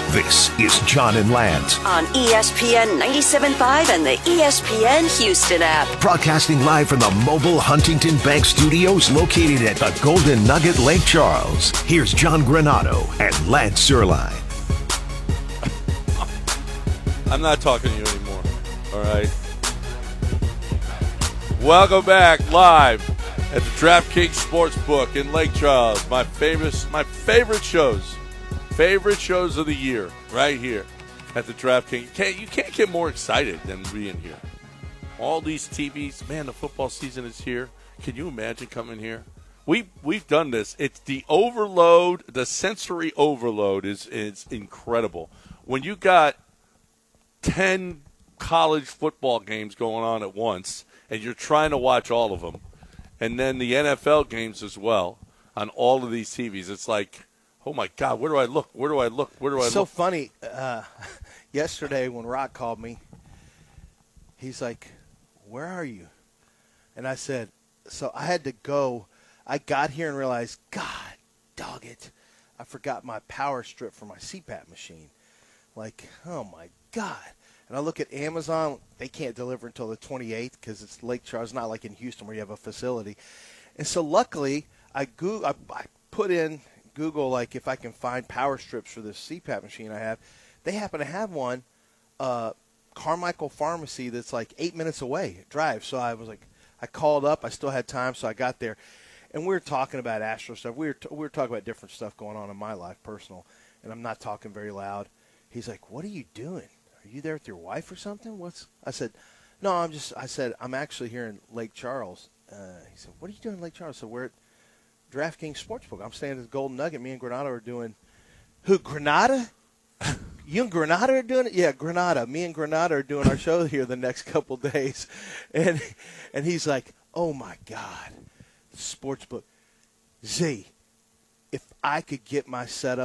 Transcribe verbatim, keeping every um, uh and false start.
This is John and Lance on E S P N ninety-seven point five and the E S P N Houston app. Broadcasting live from the mobile Huntington Bank Studios located at the Golden Nugget Lake Charles. Here's John Granado and Lance Zierlein. I'm not talking to you anymore, all right? Welcome back live at the DraftKings Sportsbook in Lake Charles. My favorite, my favorite shows. Favorite shows of the year, right here at the DraftKings. You can't, you can't get more excited than being here. All these T Vs, man, the football season is here. Can you imagine coming here? We, we've done this. It's the overload, the sensory overload is, is incredible. When you got ten college football games going on at once, and you're trying to watch all of them, and then the N F L games as well on all of these T Vs, it's like, oh, my God, where do I look? Where do I look? Where do I look? So funny. Uh, yesterday when Rock called me, he's like, where are you? And I said, so I had to go. I got here and realized, God, dog it, I forgot my power strip for my C PAP machine. Like, oh, my God. And I look at Amazon. They can't deliver until the twenty-eighth because it's Lake Charles, not like in Houston where you have a facility. And so luckily, I, go- I, I put in – Google, like, if I can find power strips for this C PAP machine I have. They happen to have one, uh, Carmichael Pharmacy, that's like eight minutes away, drive. So I was like, I called up. I still had time, so I got there. And we were talking about Astro stuff. We were, t- we were talking about different stuff going on in my life, personal, and I'm not talking very loud. He's like, what are you doing? Are you there with your wife or something? What's? I said, no, I'm just, I said, I'm actually here in Lake Charles. Uh, he said, what are you doing in Lake Charles? So we're at DraftKings Sportsbook. I'm staying at the Golden Nugget. Me and Granada are doing – who, Granada? You and Granada are doing it? Yeah, Granada. Me and Granada are doing our show here the next couple days. And and he's like, oh, my God, Sportsbook. Z, if I could get my setup